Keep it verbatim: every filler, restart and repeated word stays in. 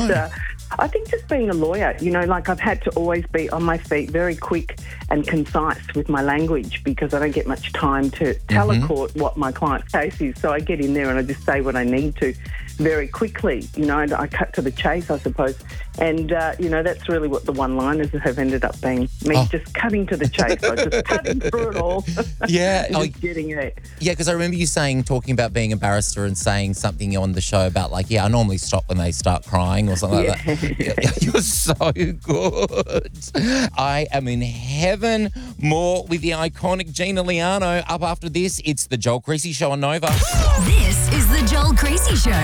uh, I think just being a lawyer, you know, like I've had to always be on my feet, very quick and concise with my language because I don't get much time to tell Mm-hmm. a court what my client's case is. So I get in there and I just say what I need to very quickly, you know, and I cut to the chase, I suppose. And, uh, you know, that's really what the one-liners have ended up being. Me Oh. just cutting to the chase. I just cutting through it all. Yeah. and Oh, just getting it. yeah, because I remember you saying, talking about being a barrister and saying something on the show about like, yeah, I normally stop when they start crying or something like that. Yeah, you're so good. I am in heaven. More with the iconic Gina Liano. Up after this, it's the Joel Creasy Show on Nova. This is the Joel Creasy Show.